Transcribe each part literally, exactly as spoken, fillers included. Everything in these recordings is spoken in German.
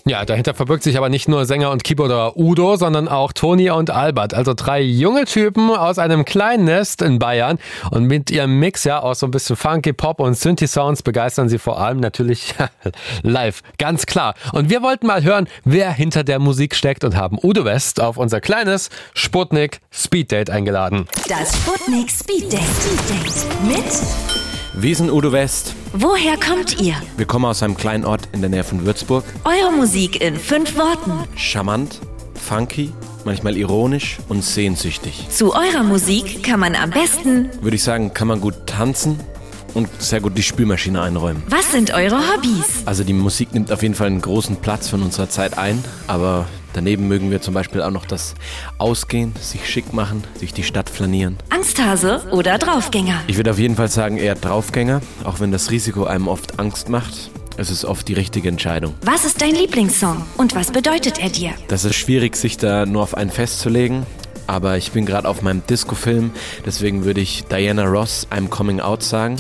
Ja, dahinter verbirgt sich aber nicht nur Sänger und Keyboarder Udo, sondern auch Toni und Albert. Also drei junge Typen aus einem kleinen Nest in Bayern. Und mit ihrem Mix ja aus so ein bisschen Funky, Pop und Synthi-Sounds begeistern sie vor allem natürlich live. Ganz klar. Und wir wollten mal hören, wer hinter der Musik steckt und haben Udo West auf unser kleines Sputnik Speeddate eingeladen. Das Sputnik Speeddate. Speeddate. Mit Wir sind Udo West. Woher kommt ihr? Wir kommen aus einem kleinen Ort in der Nähe von Würzburg. Eure Musik in fünf Worten. Charmant, funky, manchmal ironisch und sehnsüchtig. Zu eurer Musik kann man am besten... Würde ich sagen, kann man gut tanzen und sehr gut die Spülmaschine einräumen. Was sind eure Hobbys? Also die Musik nimmt auf jeden Fall einen großen Platz von unserer Zeit ein, aber daneben mögen wir zum Beispiel auch noch das Ausgehen, sich schick machen, durch die Stadt flanieren. Angsthase oder Draufgänger? Ich würde auf jeden Fall sagen eher Draufgänger, auch wenn das Risiko einem oft Angst macht. Es ist oft die richtige Entscheidung. Was ist dein Lieblingssong und was bedeutet er dir? Das ist schwierig, sich da nur auf einen festzulegen. Aber ich bin gerade auf meinem Disco-Film, deswegen würde ich Diana Ross I'm Coming Out sagen.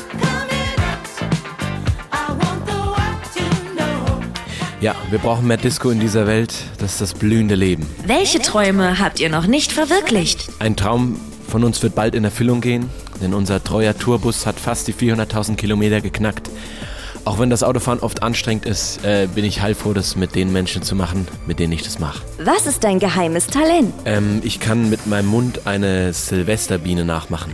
Ja, wir brauchen mehr Disco in dieser Welt, das ist das blühende Leben. Welche Träume habt ihr noch nicht verwirklicht? Ein Traum von uns wird bald in Erfüllung gehen, denn unser treuer Tourbus hat fast die vierhunderttausend Kilometer geknackt. Auch wenn das Autofahren oft anstrengend ist, äh, bin ich heilfroh, das mit den Menschen zu machen, mit denen ich das mache. Was ist dein geheimes Talent? Ähm, ich kann mit meinem Mund eine Silvesterbiene nachmachen.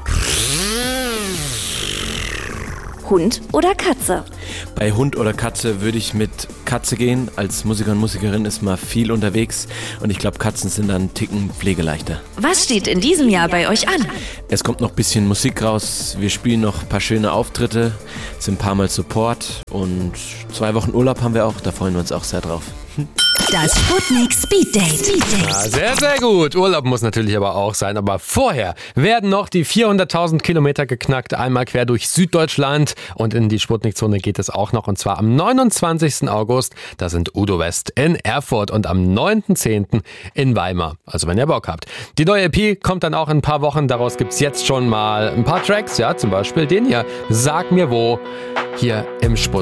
Hund oder Katze? Bei Hund oder Katze würde ich mit Katze gehen. Als Musiker und Musikerin ist man viel unterwegs und ich glaube, Katzen sind dann einen Ticken pflegeleichter. Was steht in diesem Jahr bei euch an? Es kommt noch ein bisschen Musik raus, wir spielen noch ein paar schöne Auftritte, sind ein paar Mal Support und zwei Wochen Urlaub haben wir auch, da freuen wir uns auch sehr drauf. Das Sputnik Speeddate. Speeddate. Ja, sehr, sehr gut. Urlaub muss natürlich aber auch sein. Aber vorher werden noch die vierhunderttausend Kilometer geknackt. Einmal quer durch Süddeutschland. Und in die Sputnik-Zone geht es auch noch. Und zwar am neunundzwanzigsten August. Da sind Udo West in Erfurt und am neunten zehnten in Weimar. Also wenn ihr Bock habt. Die neue E P kommt dann auch in ein paar Wochen. Daraus gibt es jetzt schon mal ein paar Tracks. Ja, zum Beispiel den hier. Sag mir wo. Hier im Sputnik.